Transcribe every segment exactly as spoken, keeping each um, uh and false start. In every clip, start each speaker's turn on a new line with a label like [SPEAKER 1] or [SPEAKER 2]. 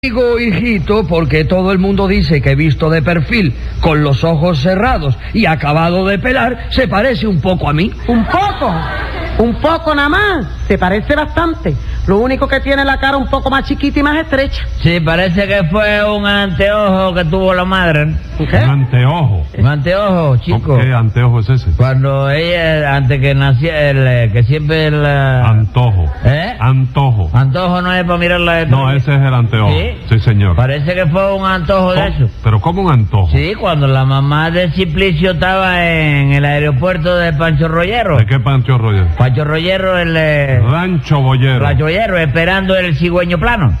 [SPEAKER 1] Digo hijito porque todo el mundo dice que visto de perfil, con los ojos cerrados y acabado de pelar, se parece un poco a mí.
[SPEAKER 2] ¿Un poco? Un poco nada más. Se parece bastante. Lo único que tiene la cara un poco más chiquita y más estrecha.
[SPEAKER 3] Sí, parece que fue un anteojo que tuvo la madre.
[SPEAKER 2] ¿Qué?
[SPEAKER 4] ¿Un anteojo?
[SPEAKER 3] Un anteojo, chico.
[SPEAKER 4] ¿Qué anteojo es ese?
[SPEAKER 3] Cuando ella, antes que naciera, el, eh, que siempre el... eh,
[SPEAKER 4] Antojo.
[SPEAKER 3] ¿Eh?
[SPEAKER 4] Antojo.
[SPEAKER 3] Antojo no es para mirarla de
[SPEAKER 4] No, ese es el anteojo.
[SPEAKER 3] ¿Sí?
[SPEAKER 4] Sí, señor.
[SPEAKER 3] Parece que fue un antojo de eso.
[SPEAKER 4] ¿Pero cómo un antojo?
[SPEAKER 3] Sí, cuando la mamá de Simplicio estaba en el aeropuerto de Pancho Rollero.
[SPEAKER 4] ¿De qué Pancho Rollero?
[SPEAKER 3] Pancho Rollero, el... eh,
[SPEAKER 4] Rancho Boyero.
[SPEAKER 3] Rancho Boyero, esperando el cigüeño plano.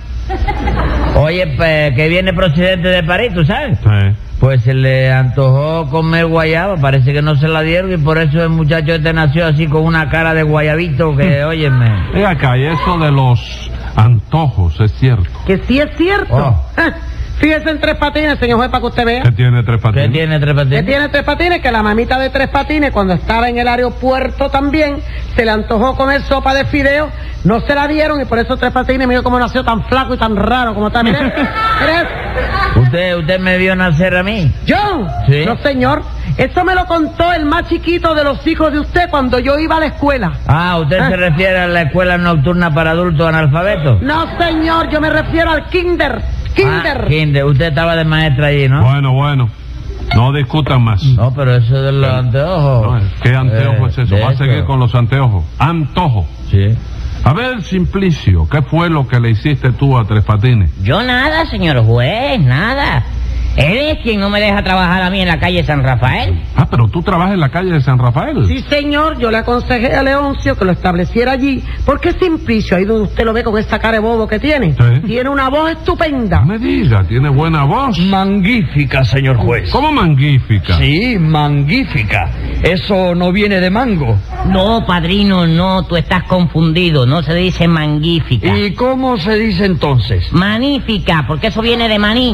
[SPEAKER 3] Oye, pues, que viene procedente de París, ¿tú sabes?
[SPEAKER 4] Sí.
[SPEAKER 3] Pues se le antojó comer guayaba, parece que no se la dieron y por eso el muchacho este nació así con una cara de guayabito que, óyeme.
[SPEAKER 4] Ven acá, y eso de los antojos, ¿es cierto?
[SPEAKER 2] Que sí es cierto.
[SPEAKER 3] Oh.
[SPEAKER 2] Ah, fíjese en Tres Patines, señor juez, para que usted vea.
[SPEAKER 4] ¿Qué tiene Tres Patines?
[SPEAKER 3] ¿Qué tiene Tres
[SPEAKER 2] Que
[SPEAKER 3] Patines?
[SPEAKER 2] tiene Tres Patines, que la mamita de Tres Patines, cuando estaba en el aeropuerto también, se le antojó comer sopa de fideo, no se la dieron y por eso Tres Patines, mira cómo nació tan flaco y tan raro como está. Mire, mire.
[SPEAKER 3] ¿Usted, usted me vio nacer a mí?
[SPEAKER 2] ¿Yo?
[SPEAKER 3] Sí.
[SPEAKER 2] No, señor. Eso me lo contó el más chiquito de los hijos de usted cuando yo iba a la escuela.
[SPEAKER 3] Ah, ¿usted
[SPEAKER 2] Ah.
[SPEAKER 3] se refiere a la escuela nocturna para adultos analfabetos?
[SPEAKER 2] No, señor, yo me refiero al kinder. Kinder.
[SPEAKER 3] Ah, kinder. Usted estaba de maestra allí, ¿no?
[SPEAKER 4] Bueno, bueno. No discutan más.
[SPEAKER 3] No, pero eso de los anteojos.
[SPEAKER 4] No, ¿qué anteojo
[SPEAKER 3] Eh,
[SPEAKER 4] es eso?
[SPEAKER 3] de
[SPEAKER 4] Va a seguir
[SPEAKER 3] eso.
[SPEAKER 4] con los anteojos. Antojo.
[SPEAKER 3] Sí.
[SPEAKER 4] A ver, Simplicio, ¿qué fue lo que le hiciste tú a Tres Patines?
[SPEAKER 5] Yo nada, señor juez, nada. Él es quien no me deja trabajar a mí en la calle San Rafael.
[SPEAKER 4] Ah, pero tú trabajas en la calle de San Rafael.
[SPEAKER 2] Sí, señor, yo le aconsejé a Leoncio que lo estableciera allí, porque Simplicio, ahí donde usted lo ve con esa cara de bobo que tiene,
[SPEAKER 4] Sí.
[SPEAKER 2] tiene una voz estupenda.
[SPEAKER 4] No me diga, tiene buena voz.
[SPEAKER 1] Magnífica, señor juez.
[SPEAKER 4] ¿Cómo magnífica?
[SPEAKER 1] Sí, magnífica. Eso no viene de mango.
[SPEAKER 5] No, padrino, no, tú estás confundido, no se dice magnífica.
[SPEAKER 1] ¿Y cómo se dice entonces?
[SPEAKER 5] Magnífica, porque eso viene de maní.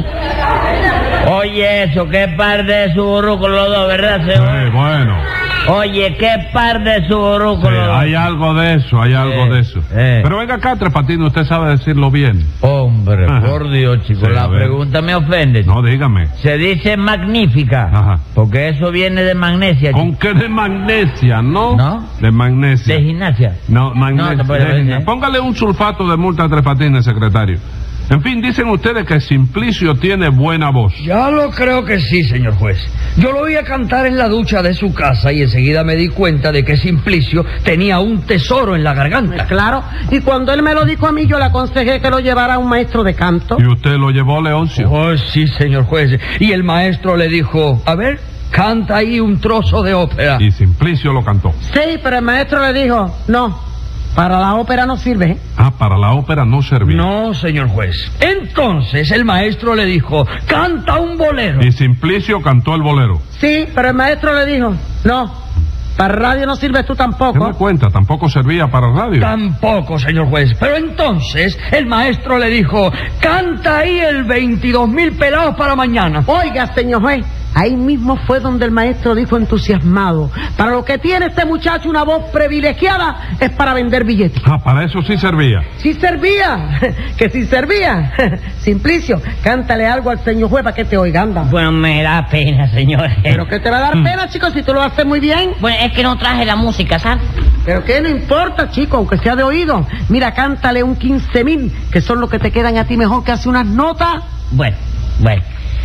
[SPEAKER 3] Oye, eso, qué par de suburrucos los dos, ¿verdad, señor?
[SPEAKER 4] Sí, bueno.
[SPEAKER 3] Oye, qué par de suburrucos
[SPEAKER 4] Sí,
[SPEAKER 3] los dos.
[SPEAKER 4] hay algo de eso, hay algo
[SPEAKER 3] Eh,
[SPEAKER 4] de eso.
[SPEAKER 3] eh.
[SPEAKER 4] Pero venga acá, Tres Patines, usted sabe decirlo bien.
[SPEAKER 3] Hombre,
[SPEAKER 4] Ajá.
[SPEAKER 3] por Dios, chico,
[SPEAKER 4] Sí, a
[SPEAKER 3] la
[SPEAKER 4] ver.
[SPEAKER 3] pregunta me ofende.
[SPEAKER 4] No, dígame.
[SPEAKER 3] Se dice magnífica.
[SPEAKER 4] Ajá.
[SPEAKER 3] Porque eso viene de magnesia.
[SPEAKER 4] ¿Con qué de magnesia, no?
[SPEAKER 3] ¿No?
[SPEAKER 4] De magnesia.
[SPEAKER 3] De gimnasia.
[SPEAKER 4] No, magnesia.
[SPEAKER 3] No, te puede
[SPEAKER 4] de
[SPEAKER 3] decir,
[SPEAKER 4] gimnasia.
[SPEAKER 3] ¿eh?
[SPEAKER 4] Póngale un sulfato de multa a Tres Patines, secretario. En fin, dicen ustedes que Simplicio tiene buena voz.
[SPEAKER 1] Ya lo creo que sí, señor juez. Yo lo oía cantar en la ducha de su casa y enseguida me di cuenta de que Simplicio tenía un tesoro en la garganta.
[SPEAKER 2] Claro, y cuando él me lo dijo a mí, yo le aconsejé que lo llevara a un maestro de canto.
[SPEAKER 4] Y usted lo llevó, Leoncio.
[SPEAKER 1] Oh, sí, señor juez. Y el maestro le dijo, a ver, canta ahí un trozo de ópera.
[SPEAKER 4] Y Simplicio lo cantó.
[SPEAKER 2] Sí, pero el maestro le dijo, no, para la ópera no sirve, ¿eh?
[SPEAKER 4] Ah, para la ópera no servía.
[SPEAKER 1] No, señor juez. Entonces el maestro le dijo, canta un bolero.
[SPEAKER 4] Y Simplicio cantó el bolero.
[SPEAKER 2] Sí, pero el maestro le dijo, no, para radio no sirves tú
[SPEAKER 4] ¿Qué me
[SPEAKER 2] tampoco.
[SPEAKER 4] cuenta? Tampoco servía para radio.
[SPEAKER 1] Tampoco, señor juez. Pero entonces el maestro le dijo, canta ahí el veintidós mil pelados para mañana.
[SPEAKER 2] Oiga, señor juez, ahí mismo fue donde el maestro dijo entusiasmado, para lo que tiene este muchacho una voz privilegiada es para vender billetes.
[SPEAKER 4] Ah, para eso sí servía.
[SPEAKER 2] Sí servía, que sí servía. Simplicio, cántale algo al señor juez para que te oiga, anda.
[SPEAKER 5] Bueno, me da pena, señor.
[SPEAKER 2] Pero que te va a dar pena, chico, si tú lo haces muy bien.
[SPEAKER 5] Bueno, es que no traje la música, ¿sabes?
[SPEAKER 2] Pero que no importa, chico, aunque sea de oído. Mira, cántale un quince mil, que son los que te quedan a ti mejor que hace unas notas.
[SPEAKER 5] Bueno, bueno.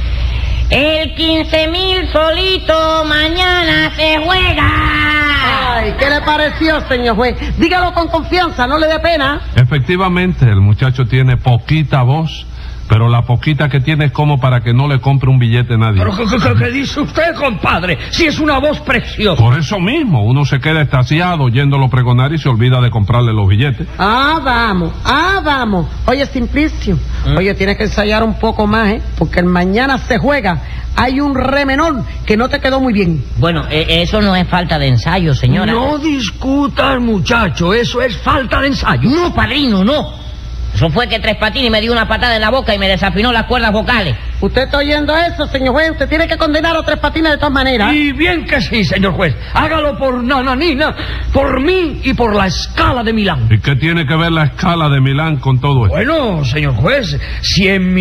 [SPEAKER 5] El quince mil solito mañana se juega.
[SPEAKER 2] Ay, ¿qué le pareció, señor juez? Dígalo con confianza, no le dé pena.
[SPEAKER 4] Efectivamente, el muchacho tiene poquita voz, pero la poquita que tiene es como para que no le compre un billete a nadie.
[SPEAKER 1] Pero ¿qué, qué- qué dice usted, compadre? Si es una voz preciosa.
[SPEAKER 4] Por eso mismo, uno se queda extasiado oyéndolo pregonar y se olvida de comprarle los billetes.
[SPEAKER 2] Ah, vamos, ah, vamos. Oye, Simplicio, oye, tienes que ensayar un poco más, ¿eh? Porque el mañana se juega. Hay un re menor que no te quedó muy bien.
[SPEAKER 5] Bueno, eh, eso no es falta de ensayo, señora.
[SPEAKER 1] No discutas, muchacho, eso es falta de ensayo.
[SPEAKER 5] No, padrino, no. Eso fue que Tres Patines me dio una patada en la boca y me desafinó las cuerdas vocales.
[SPEAKER 2] ¿Usted está oyendo eso, señor juez? Usted tiene que condenar a Tres Patines de todas maneras.
[SPEAKER 1] Y bien que sí, señor juez. Hágalo por Nananina, por mí y por la escala de Milán.
[SPEAKER 4] ¿Y qué tiene que ver la escala de Milán con todo esto?
[SPEAKER 1] Bueno, señor juez, si en mi